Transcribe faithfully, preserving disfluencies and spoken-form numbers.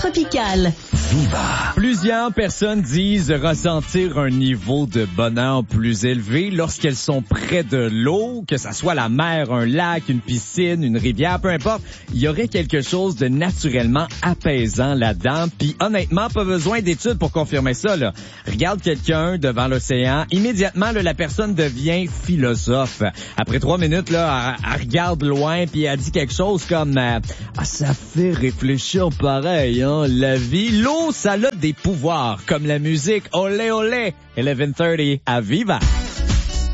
Tropical. Viva. Plusieurs personnes disent ressentir un niveau de bonheur plus élevé lorsqu'elles sont près de l'eau, que ça soit la mer, un lac, une piscine, une rivière, peu importe. Il y aurait quelque chose de naturellement apaisant là-dedans. Puis honnêtement, pas besoin d'études pour confirmer ça, là. Regarde quelqu'un devant l'océan, immédiatement, là, la personne devient philosophe. Après trois minutes, là, elle, elle regarde loin puis elle dit quelque chose comme euh, ah, ça fait réfléchir pareil, hein, la vie. L'eau, ça a des pouvoirs, comme la musique. Olé, olé. eleven thirty à Viva.